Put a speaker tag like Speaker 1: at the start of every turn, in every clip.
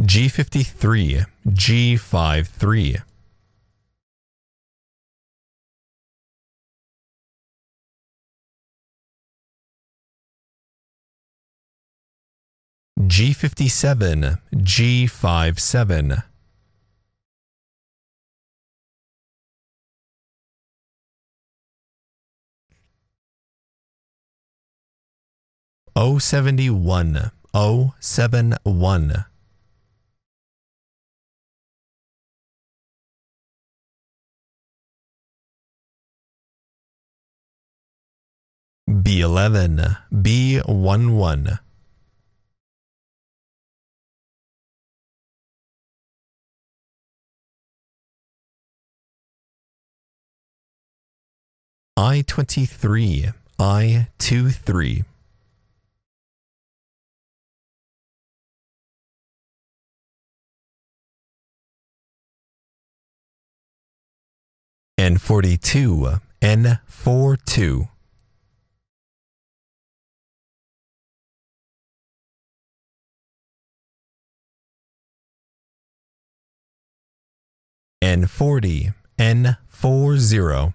Speaker 1: G53, G53. G57, G57. O71, O71. B11, B11. I23, I23. N42, N42. N40, N40.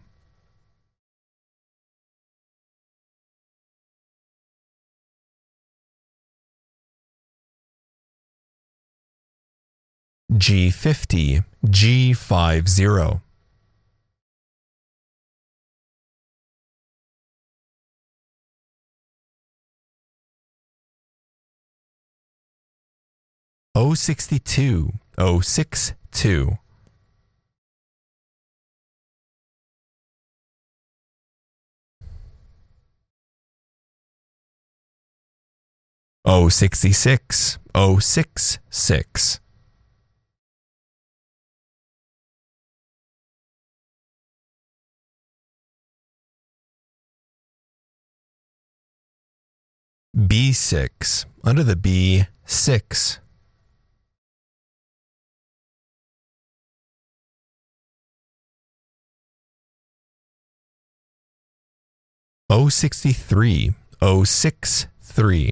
Speaker 1: G50, G50. O62, O62. O66, O66. B6, under the B6. O63, O63.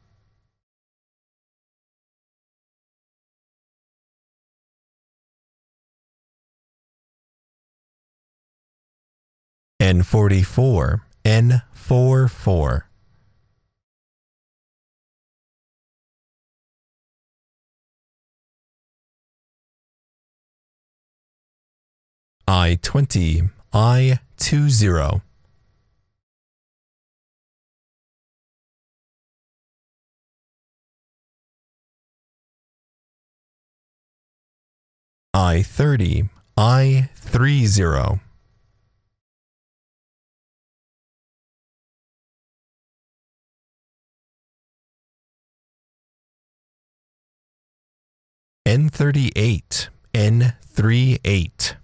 Speaker 1: N44, N44. I20, I20. I30, I30. N38, N38.